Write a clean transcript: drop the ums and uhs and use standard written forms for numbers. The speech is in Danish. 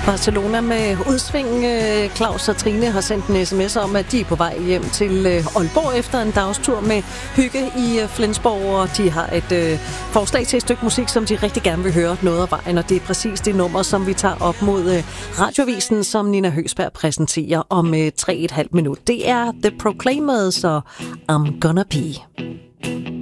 Barcelona med udsving. Claus og Trine har sendt en sms om, at de er på vej hjem til Aalborg efter en dagstur med hygge i Flensborg, og de har et forslag til et stykke musik, som de rigtig gerne vil høre noget af vejen, og det er præcis det nummer, som vi tager op mod Radioavisen, som Nina Høgsberg præsenterer om 3,5 minut. Det er The Proclaimers og I'm Gonna Be.